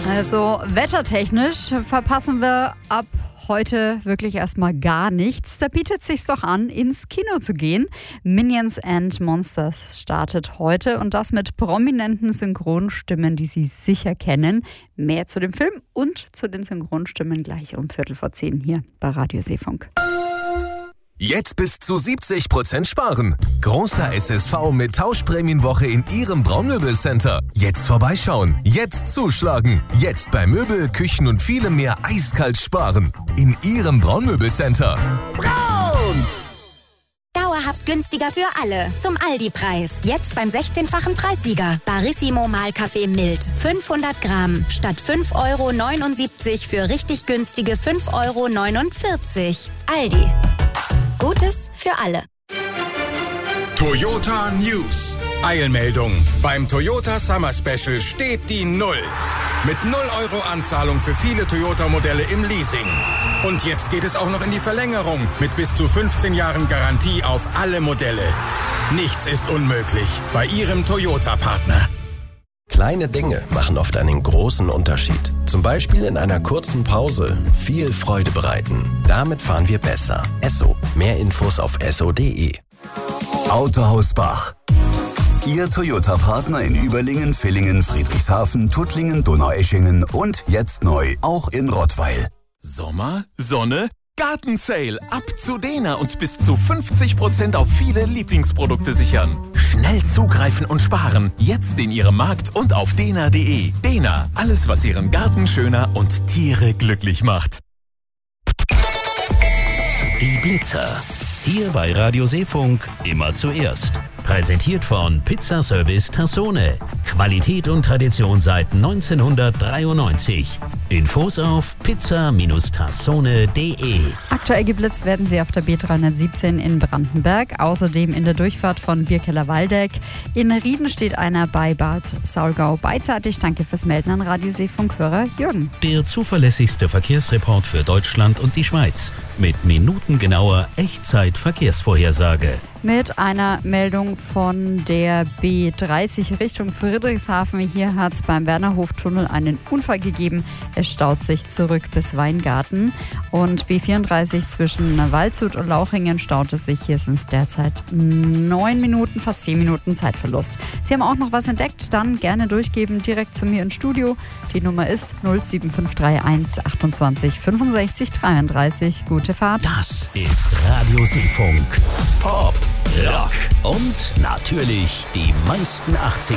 Also wettertechnisch verpassen wir ab heute wirklich erstmal gar nichts. Da bietet es sich doch an, ins Kino zu gehen. Minions and Monsters startet heute und das mit prominenten Synchronstimmen, die Sie sicher kennen. Mehr zu dem Film und zu den Synchronstimmen gleich um 10:15 hier bei Radio Seefunk. Jetzt bis zu 70% sparen. Großer SSV mit Tauschprämienwoche in Ihrem Braunmöbelcenter. Jetzt vorbeischauen, jetzt zuschlagen. Jetzt bei Möbel, Küchen und vielem mehr eiskalt sparen. In Ihrem Braunmöbelcenter. Braun! Dauerhaft günstiger für alle. Zum Aldi-Preis. Jetzt beim 16-fachen Preissieger. Barissimo Mahlkaffee Mild. 500 Gramm. Statt 5,79 € für richtig günstige 5,49 €. Aldi. Gutes für alle. Toyota News. Eilmeldung. Beim Toyota Summer Special steht die 0. Mit 0 € Anzahlung für viele Toyota-Modelle im Leasing. Und jetzt geht es auch noch in die Verlängerung mit bis zu 15 Jahren Garantie auf alle Modelle. Nichts ist unmöglich bei Ihrem Toyota-Partner. Kleine Dinge machen oft einen großen Unterschied. Zum Beispiel in einer kurzen Pause viel Freude bereiten. Damit fahren wir besser. Esso. Mehr Infos auf esso.de. Autohaus Bach. Ihr Toyota-Partner in Überlingen, Villingen, Friedrichshafen, Tuttlingen, Donaueschingen und jetzt neu auch in Rottweil. Sommer, Sonne, Gartensale. Ab zu Dena und bis zu 50% auf viele Lieblingsprodukte sichern. Schnell zugreifen und sparen. Jetzt in Ihrem Markt und auf dena.de. Dena, alles was Ihren Garten schöner und Tiere glücklich macht. Die Blitzer. Hier bei Radio Seefunk immer zuerst. Präsentiert von Pizzaservice Tassone. Qualität und Tradition seit 1993. Infos auf pizza-tassone.de. Aktuell geblitzt werden sie auf der B317 in Brandenberg, außerdem in der Durchfahrt von Birkeler-Waldeck. In Rieden steht einer bei Bad Saulgau beidseitig. Danke fürs Melden an Radio Seefunk-Hörer Jürgen. Der zuverlässigste Verkehrsreport für Deutschland und die Schweiz. Mit minutengenauer Echtzeit-Verkehrsvorhersage. Mit einer Meldung von der B30 Richtung Friedrichshafen. Hier hat es beim Wernerhof-Tunnel einen Unfall gegeben. Es staut sich zurück bis Weingarten. Und B34 zwischen Waldshut und Lauchringen staut es sich. Hier sind es derzeit 9 Minuten, fast 10 Minuten Zeitverlust. Sie haben auch noch was entdeckt? Dann gerne durchgeben, direkt zu mir ins Studio. Die Nummer ist 07531 28 65 33. Gute Fahrt. Das ist Radio Seefunk. Pop, Rock und natürlich die meisten 80er.